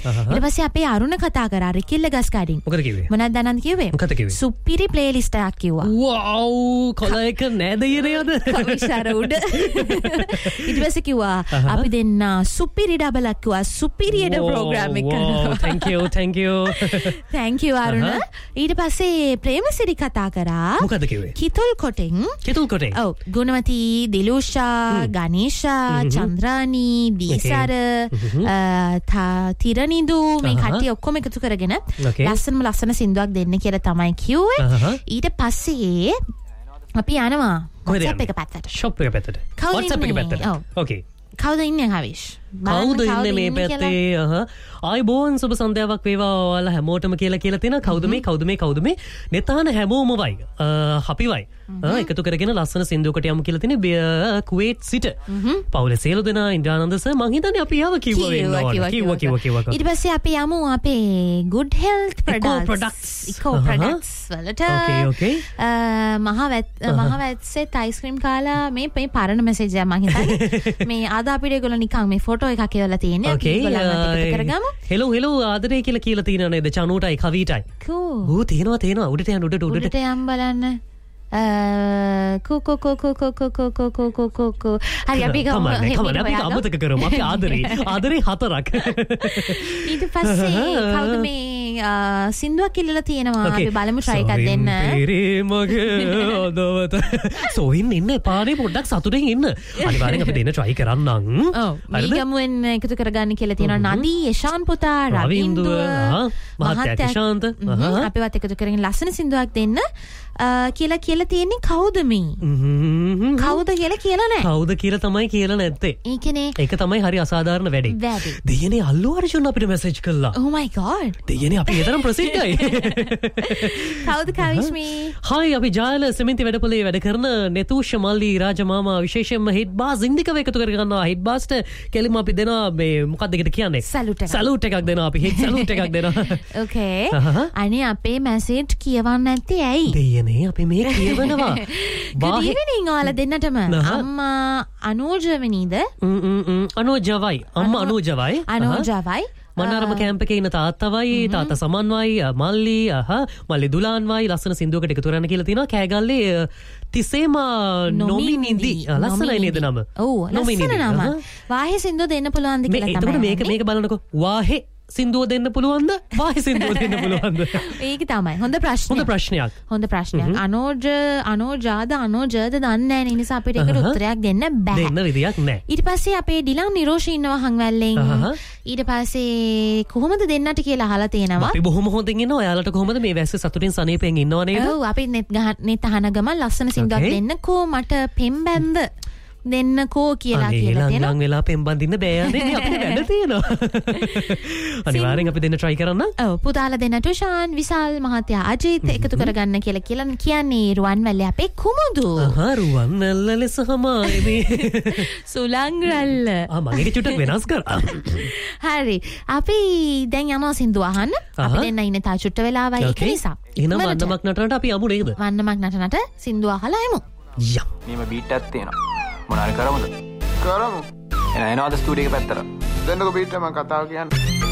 ඊට පස්සේ අපේ අරුණ කතා කරා රිකිල්ල ගස් කඩින්. මොකද කිව්වේ? මොනවද අනන්ත කිව්වේ? මොකද කිව්වේ? සුපිරි ප්ලේලිස්ට් එකක් කිව්වා. වව් කොළ එක නෑද යනේද? කවිශාර උඩ. ඊට පස්සේ කිව්වා අපි දෙන්න සුපිරි ඩබලක් කිව්වා. සුපිරියට ප්‍රෝග්‍රෑම් එක කරනවා. thank you thank you අරුණ. ඊට පස්සේ ප්‍රේමසිරි කතා කරා. මොකද කිව්වේ? කිතුල් කොටෙන්. ඔව් ගුණවති දිලුෂා ගණේෂා චන්ද්‍රානි දීසර තිරනිදු මේ කට්ටිය ඔක්කොම එකතු කරගෙන ලස්සන සින්දුවක් දෙන්න කියලා තමයි කිව්වේ. ඊට පස්සේ අපි යනවා WhatsApp එක පැත්තට. shop එක පැත්තට. WhatsApp එක පැත්තට. okay. කවුද ඉන්නේ හවිෂ්? කවුද ඉන්නේ මේ පැත්තේ? ආයිබෝන් සුබ සන්ධ්‍යාවක් වේවා ඔයාලා හැමෝටම කියලා තියෙනවා. කවුද මේ? නෙතාන හැමෝම වයි. අපි වයි. එකතු කරගෙන ලස්සන සින්දුවකට යමු කියලා තියෙන්නේ කුවේට් සිට. පවුල සේලු දෙනා ඉන්ද්‍රානන්ද සර් මං හිතන්නේ අපි ආව කිව්වා. ඊට පස්සේ අපි යමු අපේ good health products වලට. okay. මහවැත්සෙත් අයිස්ක්‍රීම් කාලා මේ පරණ මැසේජ් එකක් මං හිතන්නේ. මේ ආද අපිට ඒගොල්ලෝ නිකන් මේ ෆොටෝ එකක් එවලා තියෙන්නේ. අපි ඒගොල්ලන්ට එකතු කරගමු. hello ආදරේ කියලා තියෙනවා නේද? චනුටයි කවිටයි. කෝ. තියෙනවා උඩට යන්න උඩට යම් බලන්න. හරි අපි අමතක කරමු. අපි ආදරේ 4ක්. ඊට පස්සේ කවුද මේ සින්දුවක් ඉල්ලලා තියෙනවා. අපි බලමු try එකක් දෙන්න. සෝවින් ඉන්න පාරේ පොඩ්ඩක් සතුටින් ඉන්න. අනිවාර්යෙන් අපි දෙන්න try කරන්නම්. ඔව්. මීගමුවෙන් එකතු කරගන්න කියලා තියෙනවා. නදී යෂාන් පුතා රවින්දු මහත්තයා ශාන්ත අපිවත් එකතු කරගෙන ලස්සන සින්දුවක් දෙන්න කියලා තියෙන්නේ. කවුද මේ? කවුද කියලා නෑ. කවුද කියලා තමයි කියලා නැත්තේ. ඒකනේ. ඒක තමයි හරි අසාධාරණ වැඩේ. දෙයනේ අල්ලු අර්ජුන් අපිට මැසේජ් කළා. Oh my god. දෙයනේ අපි ඒ තරම් ප්‍රසිද්ධයි. කවුද කවිශ්මී? හායි අපි ජාල සෙමෙන්ති වැඩපොලේ වැඩ කරන නෙතුෂ මල්ලි රාජමාමා විශේෂයෙන්ම හිට් බාස් ඉන්දිකව එකතු කර ගන්නවා. හිට් බාස්ට කෙලිම අපි දෙනවා මේ මොකක්ද ඒකට කියන්නේ? සැලූට් එකක් දෙනවා. අපි හිට් සැලූට් එකක් දෙනවා. Okay. අනේ අපේ මැසේජ් කියවන්න නැත්තේ ඇයි? දෙයනේ අපි මේ කියවනවා. Good evening ඔයාලා දෙන්නටම. අම්මා අනෝජවනීද? අනෝජවයි. අම්මා අනෝජවයි. මනාරම කැම්ප් එකේ ඉන්න තාත්තවයි තාත්තා සමන්වයි මල්ලි දුලාන්වයි ලස්සන සින්දුවකට එකතු කරන්න කියලා තියෙනවා. කෑගල්ලේ තිසේම නොමිනිදි ලස්සනයි නේද නම? ඔව් ලස්සන නම. වාහේ සින්දුව දෙන්න පුළුවන්ද කියලා තමයි. එතකොට මේක බලනකො වාහේ සින්දුව දෙන්න පුළුවන්ද? වාහේ සින්දුව දෙන්න පුළුවන්ද? ඒක තමයි. හොඳ ප්‍රශ්නයක්. අනෝජාද දන්නේ නැහැ. ඒ නිසා අපිට ඒකට උත්තරයක් දෙන්න බෑ. දෙන්න විදියක් නැහැ. ඊට පස්සේ අපේ ඩිලන් නිරෝෂි ඉන්නවා හංවැල්ලෙන්. ඊට පස්සේ කොහොමද දෙන්නට කියලා අහලා තියෙනවා. අපි බොහොම හොඳින් ඉන්නවා. ඔයාලට කොහොමද මේ වැස්ස සතුටින් සනීපෙන් ඉන්නව නේද? ඔව් අපි නෙත් අහන ගමන් ලස්සන සින්දුවක් දෙන්නකෝ මට පෙම්බැන්ද දෙන්නකෝ කියලා තියෙනවා. ලං වෙලා පෙම්බඳින්න බෑ නේ අපිට වැඩ තියෙනවා. අනිවාර්යෙන් අපි දෙන්න try කරන්න. ඔව් පුතාලා දෙන්න ටුෂාන් විසල් මහත්තයා අජිත් එකතු කරගන්න කියලා කියන්නේ රුවන්වැල්ලේ අපේ කුමුදු. රුවන්වැල්ල ලෙසමයි මේ සුලංගරල්ල. මගේ චුට්ටක් වෙනස් කරා. හරි. අපි දැන් යනවා සින්දුව අහන්න. අපි දෙන්න ඉන්නේ තා චුට්ට වෙලාවයි ඒක නිසා. එහෙනම් වන්නමක් නටනට අපි යමු නේද? වන්නමක් නටනට සින්දුව අහලා යමු. යම්. මේම බීට් එකක් තියෙනවා. මොනාරි කරමුද? එනවාද ස්ටුඩියෝ එක පැත්තට. දෙන්නකෝ බීට් එක මම කතාව කියන්න.